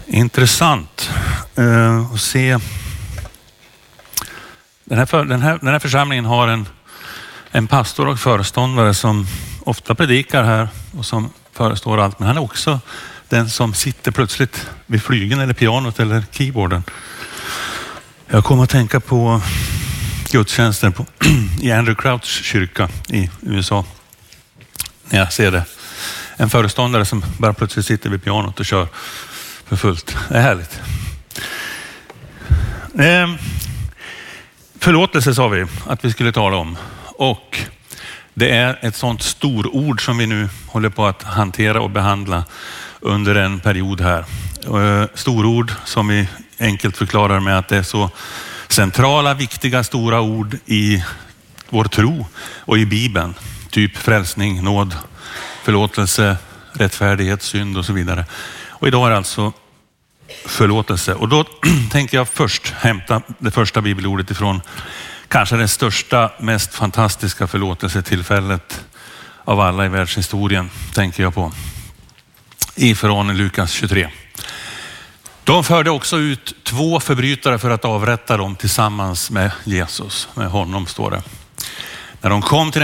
Intressant att se. Den här församlingen har en pastor och föreståndare som ofta predikar här och som förestår allt. Men han är också den som sitter plötsligt vid flygeln eller pianot eller keyboarden. Jag kommer att tänka på gudstjänsten i Andrew Crouch kyrka i USA. När jag ser det. En föreståndare som bara plötsligt sitter vid pianot och kör för fullt. Det är härligt. Förlåtelse sa vi att vi skulle tala om. Och det är ett sånt storord som vi nu håller på att hantera och behandla under en period här. Storord som vi enkelt förklarar med att det är så centrala, viktiga, stora ord i vår tro och i Bibeln. Typ frälsning, nåd, förlåtelse, rättfärdighet, synd och så vidare. Och idag är det alltså förlåtelse. Och då tänker jag först hämta det första bibelordet ifrån kanske det största, mest fantastiska förlåtelsetillfället av alla i världshistorien, tänker jag på. Ifrån Lukas 23. De förde också ut 2 förbrytare för att avrätta dem tillsammans med Jesus. Med honom står det. När de kom till